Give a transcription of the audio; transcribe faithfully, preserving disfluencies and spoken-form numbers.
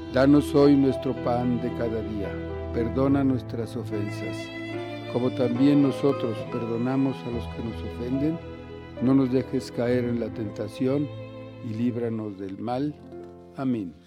Danos hoy nuestro pan de cada día. Perdona nuestras ofensas, como también nosotros perdonamos a los que nos ofenden. No nos dejes caer en la tentación y líbranos del mal. Amén.